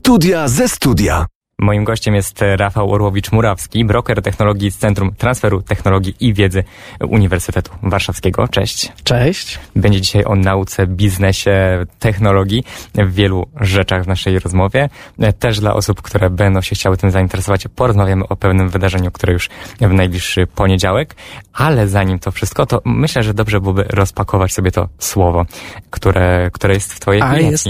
Studia ze studia. Moim gościem jest Rafał Orłowicz-Murawski, broker technologii z Centrum Transferu Technologii i Wiedzy Uniwersytetu Warszawskiego. Cześć. Cześć. Będzie dzisiaj o nauce, biznesie, technologii, w wielu rzeczach w naszej rozmowie. Też dla osób, które będą się chciały tym zainteresować, porozmawiamy o pewnym wydarzeniu, które już w najbliższy poniedziałek. Ale zanim to wszystko, to myślę, że dobrze byłoby rozpakować sobie to słowo, które jest w twojej kliencji. A jest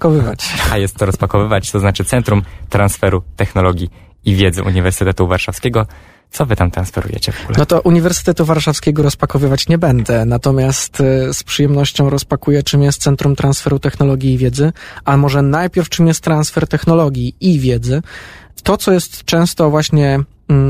co rozpakowywać. To znaczy Centrum Transferu Technologii i Wiedzy Uniwersytetu Warszawskiego. Co wy tam transferujecie w ogóle? No to Uniwersytetu Warszawskiego rozpakowywać nie będę, natomiast z przyjemnością rozpakuję, czym jest Centrum Transferu Technologii i Wiedzy, a może najpierw czym jest transfer technologii i wiedzy. To, co jest często właśnie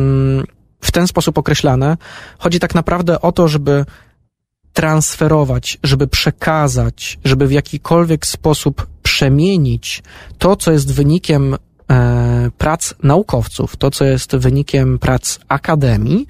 w ten sposób określane, chodzi tak naprawdę o to, żeby transferować, żeby przekazać, żeby w jakikolwiek sposób przemienić to, co jest wynikiem prac naukowców, to, co jest wynikiem prac akademii,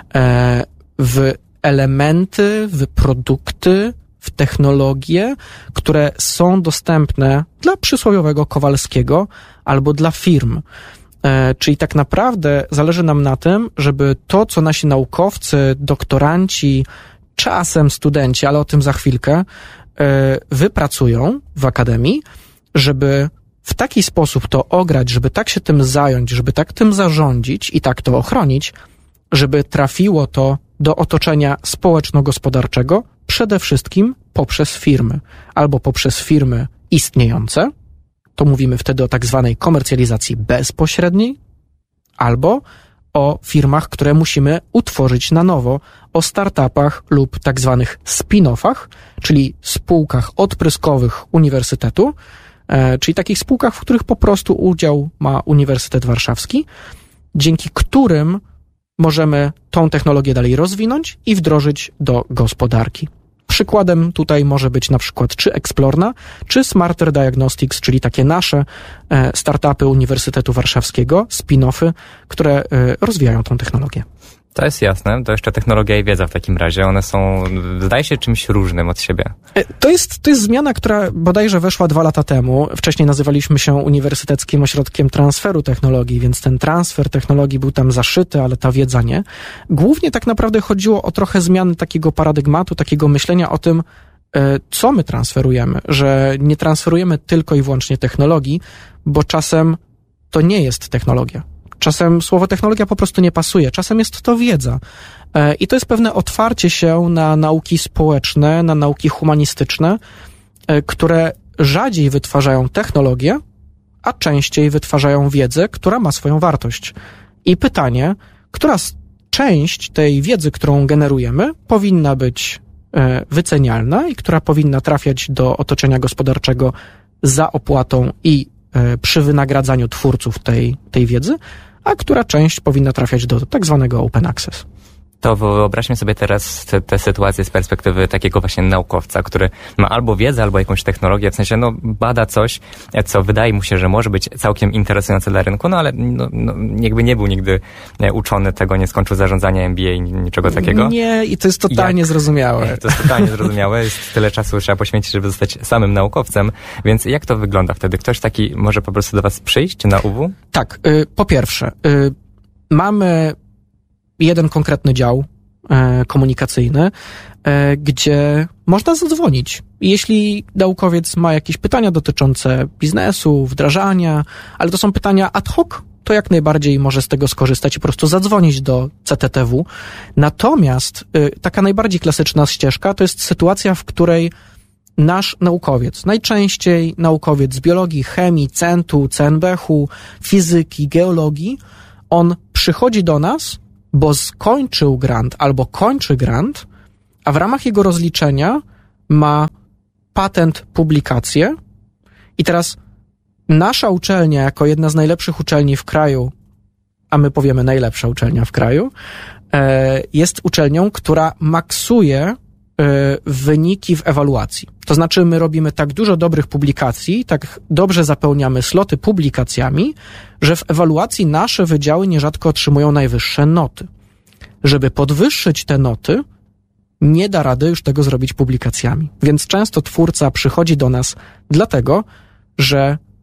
w elementy, w produkty, w technologie, które są dostępne dla przysłowiowego Kowalskiego albo dla firm. Czyli tak naprawdę zależy nam na tym, żeby to, co nasi naukowcy, doktoranci, czasem studenci, ale o tym za chwilkę, wypracują w akademii, żeby w taki sposób to ograć, żeby tak się tym zająć, żeby tak tym zarządzić i tak to ochronić, żeby trafiło to do otoczenia społeczno-gospodarczego, przede wszystkim poprzez firmy. Albo poprzez firmy istniejące, to mówimy wtedy o tak zwanej komercjalizacji bezpośredniej, albo o firmach, które musimy utworzyć na nowo, o startupach lub tak zwanych spin-offach, czyli spółkach odpryskowych uniwersytetu, czyli takich spółkach, w których po prostu udział ma Uniwersytet Warszawski, dzięki którym możemy tą technologię dalej rozwinąć i wdrożyć do gospodarki. Przykładem tutaj może być na przykład czy Explorna, czy Smarter Diagnostics, czyli takie nasze startupy Uniwersytetu Warszawskiego, spin-offy, które rozwijają tą technologię. To jest jasne, to jeszcze technologia i wiedza w takim razie. One są, zdaje się, czymś różnym od siebie. To jest zmiana, która bodajże weszła 2 lata temu. Wcześniej nazywaliśmy się Uniwersyteckim Ośrodkiem Transferu Technologii, więc ten transfer technologii był tam zaszyty, ale ta wiedza nie. Głównie tak naprawdę chodziło o trochę zmiany takiego paradygmatu, takiego myślenia o tym, co my transferujemy, że nie transferujemy tylko i wyłącznie technologii, bo czasem to nie jest technologia. Czasem słowo technologia po prostu nie pasuje, czasem jest to wiedza. I to jest pewne otwarcie się na nauki społeczne, na nauki humanistyczne, które rzadziej wytwarzają technologię, a częściej wytwarzają wiedzę, która ma swoją wartość. I pytanie, która część tej wiedzy, którą generujemy, powinna być wycenialna i która powinna trafiać do otoczenia gospodarczego za opłatą i przy wynagradzaniu twórców tej wiedzy, a która część powinna trafiać do tak zwanego open access. To wyobraźmy sobie teraz tę sytuację z perspektywy takiego właśnie naukowca, który ma albo wiedzę, albo jakąś technologię, w sensie bada coś, co wydaje mu się, że może być całkiem interesujące dla rynku, ale jakby nie był nigdy uczony tego, nie skończył zarządzania MBA, niczego takiego. Nie, i to jest totalnie zrozumiałe. To jest totalnie zrozumiałe, jest tyle czasu trzeba poświęcić, żeby zostać samym naukowcem, więc jak to wygląda wtedy? Ktoś taki może po prostu do was przyjść na UW? Tak, po pierwsze, mamy jeden konkretny dział komunikacyjny, gdzie można zadzwonić. Jeśli naukowiec ma jakieś pytania dotyczące biznesu, wdrażania, ale to są pytania ad hoc, to jak najbardziej może z tego skorzystać i po prostu zadzwonić do CTTW. Natomiast taka najbardziej klasyczna ścieżka to jest sytuacja, w której nasz naukowiec, najczęściej naukowiec z biologii, chemii, CENT-u, CNBH-u, fizyki, geologii, on przychodzi do nas, bo skończył grant albo kończy grant, a w ramach jego rozliczenia ma patent, publikację. I teraz nasza uczelnia, jako jedna z najlepszych uczelni w kraju, a my powiemy najlepsza uczelnia w kraju, jest uczelnią, która maksuje wyniki w ewaluacji. To znaczy my robimy tak dużo dobrych publikacji, tak dobrze zapełniamy sloty publikacjami, że w ewaluacji nasze wydziały nierzadko otrzymują najwyższe noty. Żeby podwyższyć te noty, nie da rady już tego zrobić publikacjami. Więc często twórca przychodzi do nas dlatego, że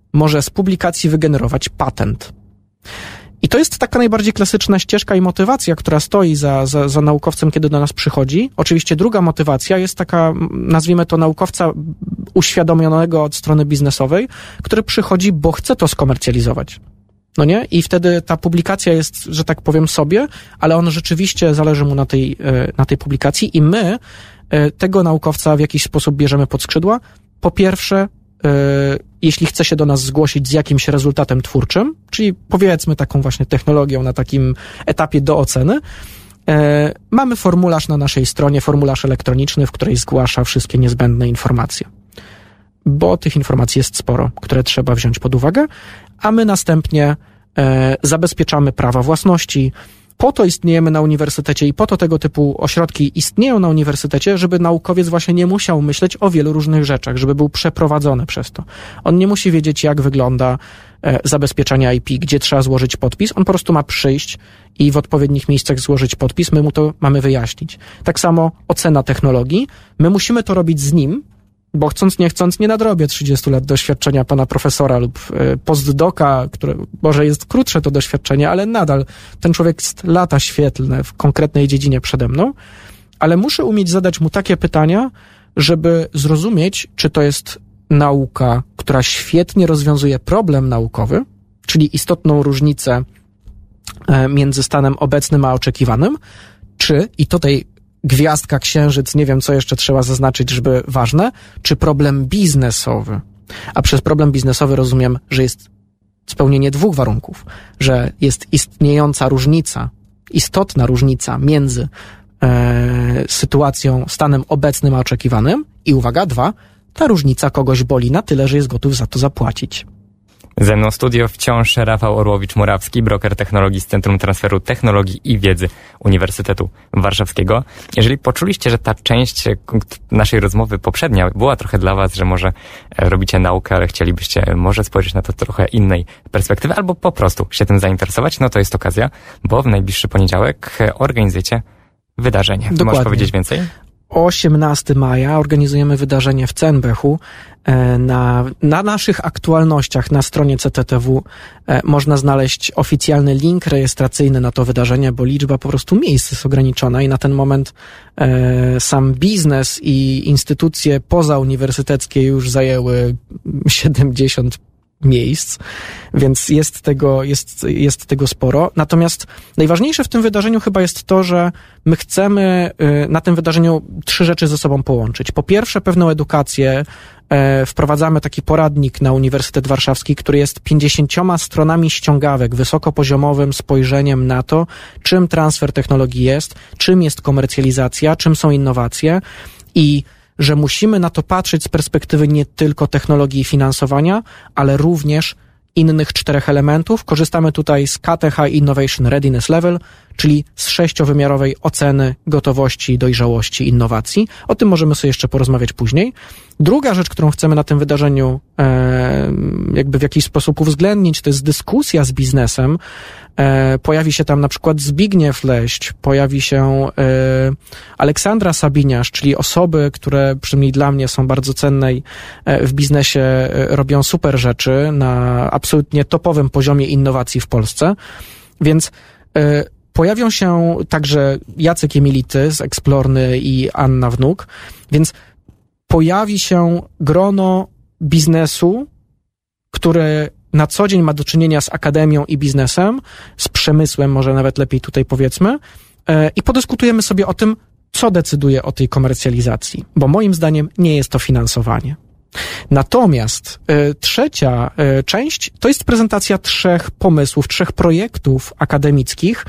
może z publikacji wygenerować patent. I to jest taka najbardziej klasyczna ścieżka i motywacja, która stoi za naukowcem, kiedy do nas przychodzi. Oczywiście druga motywacja jest taka, nazwijmy to, naukowca uświadomionego od strony biznesowej, który przychodzi, bo chce to skomercjalizować. No nie? I wtedy ta publikacja jest, że tak powiem, sobie, ale on rzeczywiście zależy mu na tej publikacji i my tego naukowca w jakiś sposób bierzemy pod skrzydła. Po pierwsze, jeśli chce się do nas zgłosić z jakimś rezultatem twórczym, czyli powiedzmy taką właśnie technologią na takim etapie do oceny, mamy formularz na naszej stronie, formularz elektroniczny, w której zgłasza wszystkie niezbędne informacje. Bo tych informacji jest sporo, które trzeba wziąć pod uwagę, a my następnie zabezpieczamy prawa własności. Po to istniejemy na uniwersytecie i po to tego typu ośrodki istnieją na uniwersytecie, żeby naukowiec właśnie nie musiał myśleć o wielu różnych rzeczach, żeby był przeprowadzony przez to. On nie musi wiedzieć, jak wygląda zabezpieczenie IP, gdzie trzeba złożyć podpis. On po prostu ma przyjść i w odpowiednich miejscach złożyć podpis. My mu to mamy wyjaśnić. Tak samo ocena technologii. My musimy to robić z nim, bo chcąc nie chcąc nie nadrobię 30 lat doświadczenia pana profesora lub postdoka, które może jest krótsze to doświadczenie, ale nadal ten człowiek jest lata świetlne w konkretnej dziedzinie przede mną, ale muszę umieć zadać mu takie pytania, żeby zrozumieć, czy to jest nauka, która świetnie rozwiązuje problem naukowy, czyli istotną różnicę między stanem obecnym a oczekiwanym, czy, i tutaj gwiazdka, księżyc, nie wiem, co jeszcze trzeba zaznaczyć, żeby ważne, czy problem biznesowy. A przez problem biznesowy rozumiem, że jest spełnienie dwóch warunków, że jest istniejąca różnica, istotna różnica między sytuacją, stanem obecnym a oczekiwanym i uwaga, 2, ta różnica kogoś boli na tyle, że jest gotów za to zapłacić. Ze mną w studio wciąż Rafał Orłowicz-Murawski, broker technologii z Centrum Transferu Technologii i Wiedzy Uniwersytetu Warszawskiego. Jeżeli poczuliście, że ta część naszej rozmowy poprzednia była trochę dla was, że może robicie naukę, ale chcielibyście może spojrzeć na to trochę innej perspektywy, albo po prostu się tym zainteresować, no to jest okazja, bo w najbliższy poniedziałek organizujecie wydarzenie. Dokładnie. Możesz powiedzieć więcej? 18 maja organizujemy wydarzenie w CNBH-u. Na naszych aktualnościach na stronie CTTW można znaleźć oficjalny link rejestracyjny na to wydarzenie, bo liczba po prostu miejsc jest ograniczona i na ten moment sam biznes i instytucje pozauniwersyteckie już zajęły 70 miejsc, więc jest tego sporo. Natomiast najważniejsze w tym wydarzeniu chyba jest to, że my chcemy na tym wydarzeniu 3 rzeczy ze sobą połączyć. Po pierwsze, pewną edukację. Wprowadzamy taki poradnik na Uniwersytet Warszawski, który jest 50 stronami ściągawek, wysokopoziomowym spojrzeniem na to, czym transfer technologii jest, czym jest komercjalizacja, czym są innowacje i że musimy na to patrzeć z perspektywy nie tylko technologii i finansowania, ale również innych 4 elementów. Korzystamy tutaj z KTH Innovation Readiness Level, czyli z 6-wymiarowej oceny gotowości, dojrzałości, innowacji. O tym możemy sobie jeszcze porozmawiać później. Druga rzecz, którą chcemy na tym wydarzeniu jakby w jakiś sposób uwzględnić, to jest dyskusja z biznesem. Pojawi się tam na przykład Zbigniew Leść, pojawi się Aleksandra Sabiniarz, czyli osoby, które przynajmniej dla mnie są bardzo cenne i w biznesie robią super rzeczy na absolutnie topowym poziomie innowacji w Polsce. Więc pojawią się także Jacek Emility z Explorny i Anna Wnuk, więc pojawi się grono biznesu, które na co dzień ma do czynienia z akademią i biznesem, z przemysłem, może nawet lepiej tutaj powiedzmy, i podyskutujemy sobie o tym, co decyduje o tej komercjalizacji, bo moim zdaniem nie jest to finansowanie. Natomiast trzecia część to jest prezentacja 3 pomysłów, 3 projektów akademickich,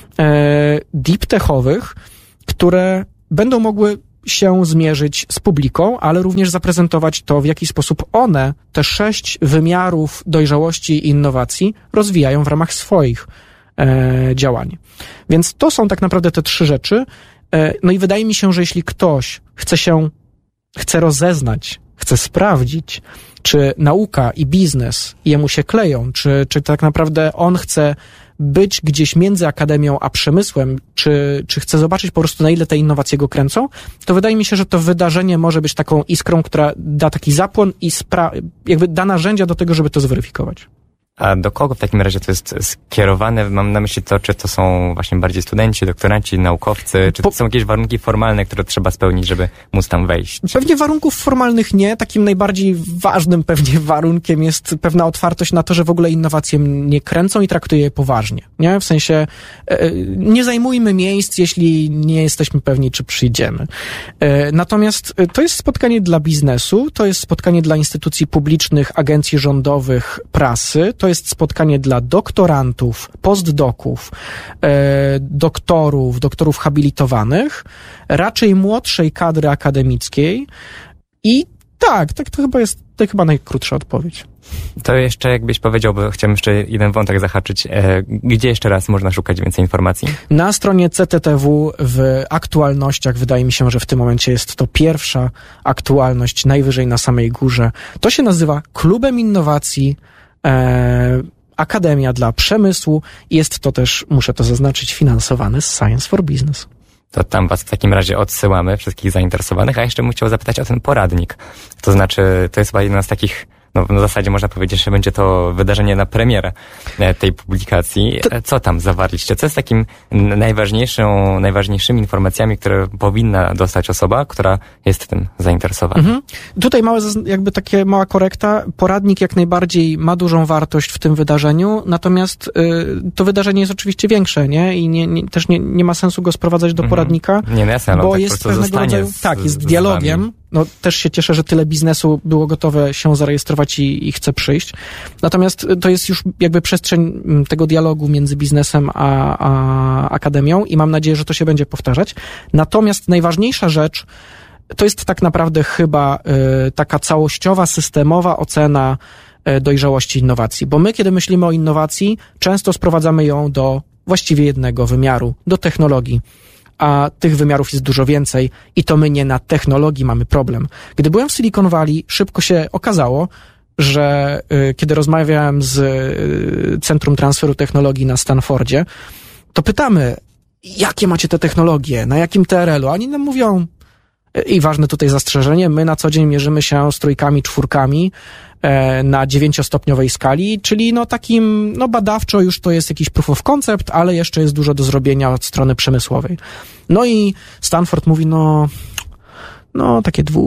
deep techowych, które będą mogły się zmierzyć z publiką, ale również zaprezentować to, w jaki sposób one, te 6 wymiarów dojrzałości i innowacji, rozwijają w ramach swoich działań. Więc to są tak naprawdę te 3 rzeczy. No i wydaje mi się, że jeśli ktoś chce rozeznać, chce sprawdzić, czy nauka i biznes jemu się kleją, czy tak naprawdę on chce być gdzieś między akademią a przemysłem, czy chce zobaczyć po prostu, na ile te innowacje go kręcą, to wydaje mi się, że to wydarzenie może być taką iskrą, która da taki zapłon i jakby da narzędzia do tego, żeby to zweryfikować. A do kogo w takim razie to jest skierowane? Mam na myśli to, czy to są właśnie bardziej studenci, doktoranci, naukowcy, czy to są jakieś warunki formalne, które trzeba spełnić, żeby móc tam wejść? Pewnie warunków formalnych nie. Takim najbardziej ważnym pewnie warunkiem jest pewna otwartość na to, że w ogóle innowacje mnie kręcą i traktuję je poważnie. Nie? W sensie nie zajmujmy miejsc, jeśli nie jesteśmy pewni, czy przyjdziemy. Natomiast to jest spotkanie dla biznesu, to jest spotkanie dla instytucji publicznych, agencji rządowych, prasy, to jest spotkanie dla doktorantów, postdoków, doktorów habilitowanych, raczej młodszej kadry akademickiej i tak, to chyba najkrótsza odpowiedź. To jeszcze jakbyś powiedział, bo chciałem jeszcze jeden wątek zahaczyć. Gdzie jeszcze raz można szukać więcej informacji? Na stronie CTTW w aktualnościach, wydaje mi się, że w tym momencie jest to pierwsza aktualność, najwyżej na samej górze. To się nazywa Klubem Innowacji Akademia dla Przemysłu. Jest to też, muszę to zaznaczyć, finansowane z Science for Business. To tam was w takim razie odsyłamy, wszystkich zainteresowanych, a jeszcze bym chciał zapytać o ten poradnik. To znaczy, to jest chyba jedna z takich, w zasadzie można powiedzieć, że będzie to wydarzenie na premierę tej publikacji. Co tam zawarliście? Co jest takim najważniejszymi informacjami, które powinna dostać osoba, która jest tym zainteresowana? Tutaj mała korekta. Poradnik jak najbardziej ma dużą wartość w tym wydarzeniu, natomiast to wydarzenie jest oczywiście większe, nie? I też nie ma sensu go sprowadzać do poradnika. Nie, no jasne, bo tak jest pewnego rodzaju, jest dialogiem. No, też się cieszę, że tyle biznesu było gotowe się zarejestrować i chce przyjść. Natomiast to jest już jakby przestrzeń tego dialogu między biznesem a akademią i mam nadzieję, że to się będzie powtarzać. Natomiast najważniejsza rzecz to jest tak naprawdę chyba taka całościowa, systemowa ocena dojrzałości innowacji. Bo my, kiedy myślimy o innowacji, często sprowadzamy ją do właściwie jednego wymiaru, do technologii. A tych wymiarów jest dużo więcej i to my nie na technologii mamy problem. Gdy byłem w Silicon Valley, szybko się okazało, że kiedy rozmawiałem z Centrum Transferu Technologii na Stanfordzie, to pytamy, jakie macie te technologie, na jakim TRL-u? Oni nam mówią, i ważne tutaj zastrzeżenie, my na co dzień mierzymy się z trójkami, czwórkami na 9-stopniowej skali, czyli badawczo już to jest jakiś proof of concept, ale jeszcze jest dużo do zrobienia od strony przemysłowej. No i Stanford mówi, takie 2,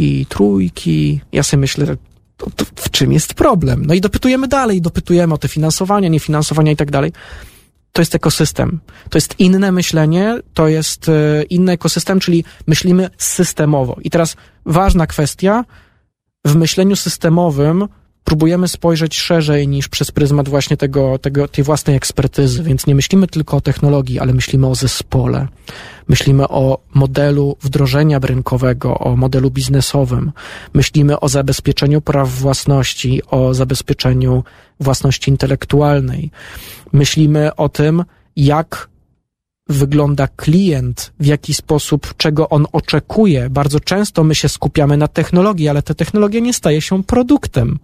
3. Ja sobie myślę, to w czym jest problem? No i dopytujemy dalej, o te finansowania, niefinansowania i tak dalej. To jest ekosystem. To jest inne myślenie, to jest inny ekosystem, czyli myślimy systemowo. I teraz ważna kwestia, w myśleniu systemowym próbujemy spojrzeć szerzej niż przez pryzmat właśnie tej własnej ekspertyzy, więc nie myślimy tylko o technologii, ale myślimy o zespole. Myślimy o modelu wdrożenia rynkowego, o modelu biznesowym. Myślimy o zabezpieczeniu praw własności, o zabezpieczeniu własności intelektualnej. Myślimy o tym, jak wygląda klient, w jaki sposób, czego on oczekuje. Bardzo często my się skupiamy na technologii, ale ta technologia nie staje się produktem.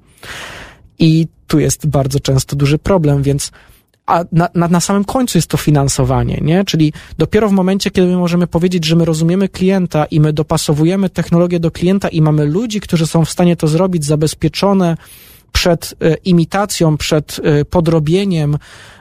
I tu jest bardzo często duży problem, więc na samym końcu jest to finansowanie, nie? Czyli dopiero w momencie, kiedy my możemy powiedzieć, że my rozumiemy klienta i my dopasowujemy technologię do klienta i mamy ludzi, którzy są w stanie to zrobić, zabezpieczone przed imitacją, przed podrobieniem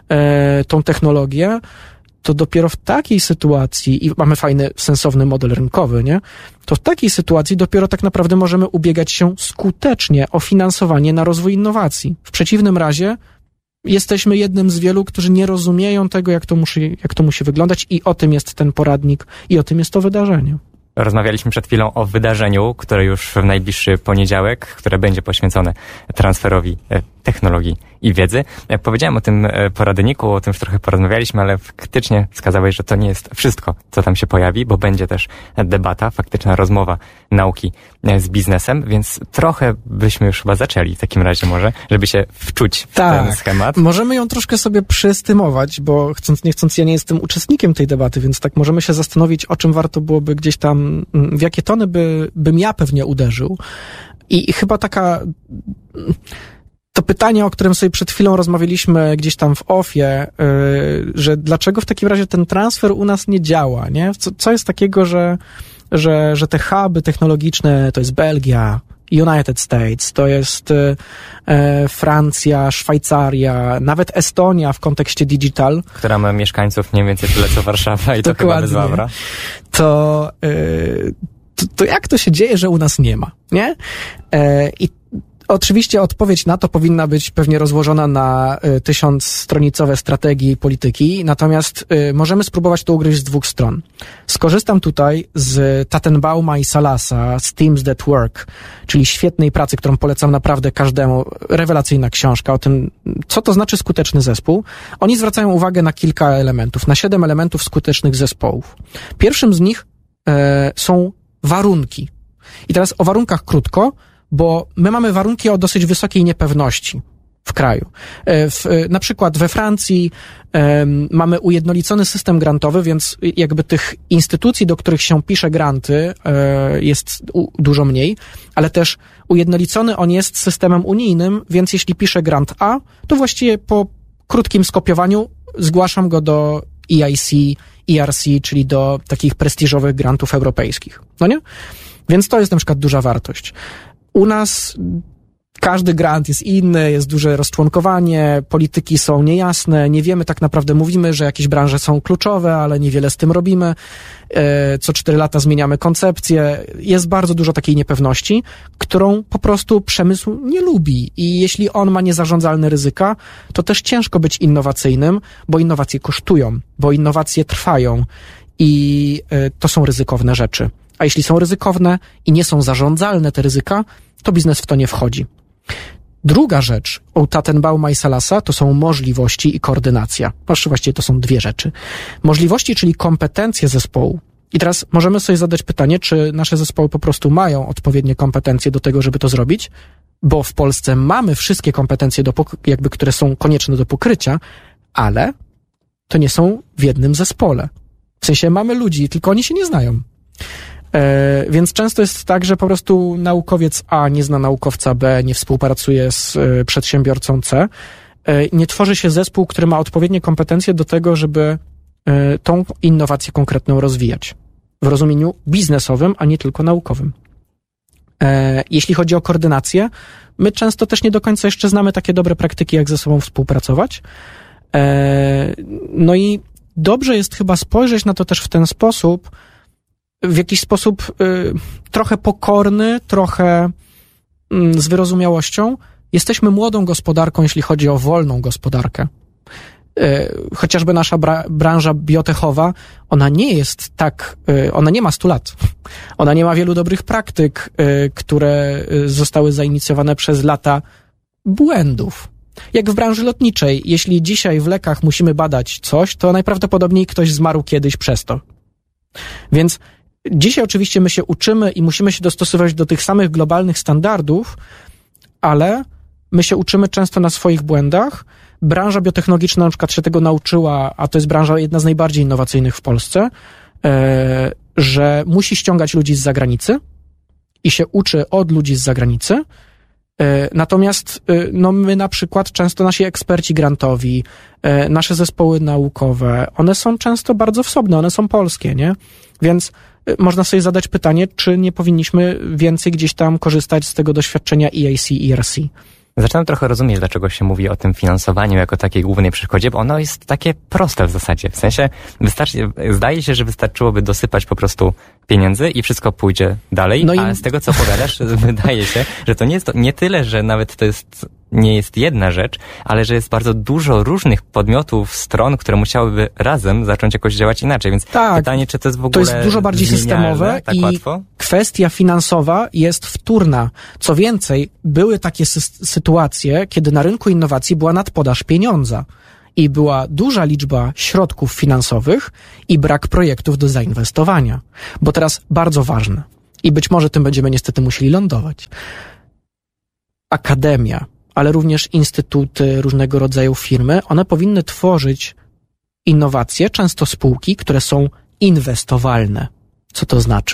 tą technologię, to dopiero w takiej sytuacji, i mamy fajny, sensowny model rynkowy, nie? To w takiej sytuacji dopiero tak naprawdę możemy ubiegać się skutecznie o finansowanie na rozwój innowacji. W przeciwnym razie jesteśmy jednym z wielu, którzy nie rozumieją tego, jak to musi wyglądać, i o tym jest ten poradnik, i o tym jest to wydarzenie. Rozmawialiśmy przed chwilą o wydarzeniu, które już w najbliższy poniedziałek, które będzie poświęcone transferowi technologii i wiedzy. Powiedziałem o tym poradniku, o tym już trochę porozmawialiśmy, ale faktycznie wskazałeś, że to nie jest wszystko, co tam się pojawi, bo będzie też debata, faktyczna rozmowa nauki z biznesem, więc trochę byśmy już chyba zaczęli w takim razie może, żeby się wczuć w ten schemat. Możemy ją troszkę sobie przystymować, bo chcąc nie chcąc ja nie jestem uczestnikiem tej debaty, więc tak możemy się zastanowić, o czym warto byłoby gdzieś tam, w jakie tony bym ja pewnie uderzył. I chyba to pytanie, o którym sobie przed chwilą rozmawialiśmy gdzieś tam w offie, że dlaczego w takim razie ten transfer u nas nie działa, nie? Co jest takiego, że te huby technologiczne to jest Belgia, United States, to jest Francja, Szwajcaria, nawet Estonia w kontekście digital. Która ma mieszkańców mniej więcej tyle co Warszawa i to chyba bez Wawra. To jak to się dzieje, że u nas nie ma, nie? I oczywiście odpowiedź na to powinna być pewnie rozłożona na 1000-stronicowe strategii polityki, natomiast możemy spróbować to ugryźć z dwóch stron. Skorzystam tutaj z Tattenbauma i Salasa, z Teams That Work, czyli świetnej pracy, którą polecam naprawdę każdemu. Rewelacyjna książka o tym, co to znaczy skuteczny zespół. Oni zwracają uwagę na kilka elementów, na 7 elementów skutecznych zespołów. Pierwszym z nich są warunki. I teraz o warunkach krótko, bo my mamy warunki o dosyć wysokiej niepewności w kraju. Na przykład we Francji mamy ujednolicony system grantowy, więc jakby tych instytucji, do których się pisze granty, jest dużo mniej, ale też ujednolicony on jest systemem unijnym, więc jeśli piszę grant A, to właściwie po krótkim skopiowaniu zgłaszam go do EIC, ERC, czyli do takich prestiżowych grantów europejskich. No nie? Więc to jest na przykład duża wartość. U nas każdy grant jest inny, jest duże rozczłonkowanie, polityki są niejasne, nie wiemy tak naprawdę, mówimy, że jakieś branże są kluczowe, ale niewiele z tym robimy. Co 4 lata zmieniamy koncepcję. Jest bardzo dużo takiej niepewności, którą po prostu przemysł nie lubi. I jeśli on ma niezarządzalne ryzyka, to też ciężko być innowacyjnym, bo innowacje kosztują, bo innowacje trwają i to są ryzykowne rzeczy. A jeśli są ryzykowne i nie są zarządzalne te ryzyka, to biznes w to nie wchodzi. Druga rzecz u Tattenbauma i Salasa to są możliwości i koordynacja. Właściwie to są dwie rzeczy. Możliwości, czyli kompetencje zespołu. I teraz możemy sobie zadać pytanie, czy nasze zespoły po prostu mają odpowiednie kompetencje do tego, żeby to zrobić, bo w Polsce mamy wszystkie kompetencje, które są konieczne do pokrycia, ale to nie są w jednym zespole. W sensie mamy ludzi, tylko oni się nie znają. Więc często jest tak, że po prostu naukowiec A nie zna naukowca B, nie współpracuje z przedsiębiorcą C. Nie tworzy się zespół, który ma odpowiednie kompetencje do tego, żeby tą innowację konkretną rozwijać. W rozumieniu biznesowym, a nie tylko naukowym. Jeśli chodzi o koordynację, my często też nie do końca jeszcze znamy takie dobre praktyki, jak ze sobą współpracować. No i dobrze jest chyba spojrzeć na to też w ten sposób, w jakiś sposób trochę pokorny, trochę z wyrozumiałością. Jesteśmy młodą gospodarką, jeśli chodzi o wolną gospodarkę. Chociażby nasza branża biotechowa, ona nie jest tak, ona nie ma 100 lat. Ona nie ma wielu dobrych praktyk, które zostały zainicjowane przez lata błędów. Jak w branży lotniczej, jeśli dzisiaj w lekach musimy badać coś, to najprawdopodobniej ktoś zmarł kiedyś przez to. Więc dzisiaj oczywiście my się uczymy i musimy się dostosować do tych samych globalnych standardów, ale my się uczymy często na swoich błędach. Branża biotechnologiczna na przykład się tego nauczyła, a to jest branża jedna z najbardziej innowacyjnych w Polsce, że musi ściągać ludzi z zagranicy i się uczy od ludzi z zagranicy. Natomiast no my na przykład często nasi eksperci grantowi, nasze zespoły naukowe, one są często bardzo wsobne, one są polskie, nie? Więc można sobie zadać pytanie, czy nie powinniśmy więcej gdzieś tam korzystać z tego doświadczenia EIC i ERC. Zaczynam trochę rozumieć, dlaczego się mówi o tym finansowaniu jako takiej głównej przeszkodzie, bo ono jest takie proste w zasadzie. W sensie zdaje się, że wystarczyłoby dosypać po prostu pieniędzy i wszystko pójdzie dalej, no a z tego, co powiadasz, wydaje się, że to nie tyle, że nawet to nie jest jedna rzecz, ale że jest bardzo dużo różnych podmiotów, stron, które musiałyby razem zacząć jakoś działać inaczej. Więc pytanie, czy to jest w ogóle to jest dużo bardziej systemowe tak i łatwo? Kwestia finansowa jest wtórna. Co więcej, były takie sytuacje, kiedy na rynku innowacji była nadpodaż pieniądza i była duża liczba środków finansowych i brak projektów do zainwestowania. Bo teraz bardzo ważne i być może tym będziemy niestety musieli lądować. Akademia, ale również instytuty, różnego rodzaju firmy, one powinny tworzyć innowacje, często spółki, które są inwestowalne. Co to znaczy?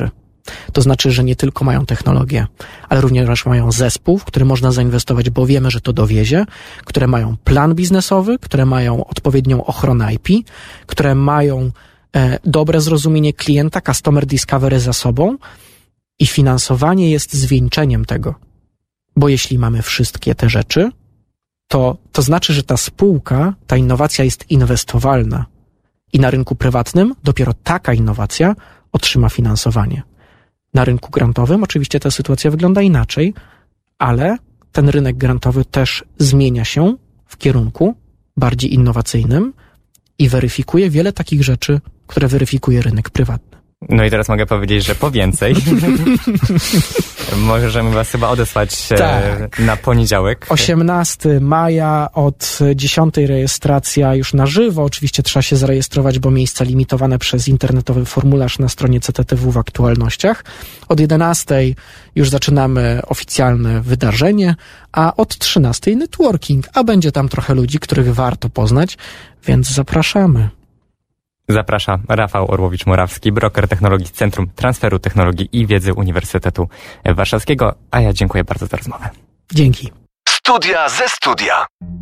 To znaczy, że nie tylko mają technologię, ale również mają zespół, w który można zainwestować, bo wiemy, że to dowiezie, które mają plan biznesowy, które mają odpowiednią ochronę IP, które mają dobre zrozumienie klienta, customer discovery za sobą i finansowanie jest zwieńczeniem tego. Bo jeśli mamy wszystkie te rzeczy, to znaczy, że ta spółka, ta innowacja jest inwestowalna i na rynku prywatnym dopiero taka innowacja otrzyma finansowanie. Na rynku grantowym oczywiście ta sytuacja wygląda inaczej, ale ten rynek grantowy też zmienia się w kierunku bardziej innowacyjnym i weryfikuje wiele takich rzeczy, które weryfikuje rynek prywatny. No i teraz mogę powiedzieć, że po więcej. Możemy was chyba odesłać na poniedziałek. 18 maja od 10 rejestracja już na żywo. Oczywiście trzeba się zarejestrować, bo miejsca limitowane przez internetowy formularz na stronie CTTW w aktualnościach. Od 11 już zaczynamy oficjalne wydarzenie, a od 13 networking, a będzie tam trochę ludzi, których warto poznać, więc zapraszamy. Zaprasza Rafał Orłowicz-Morawski, broker technologii Centrum Transferu Technologii i Wiedzy Uniwersytetu Warszawskiego, a ja dziękuję bardzo za rozmowę. Dzięki. Studia ze studia.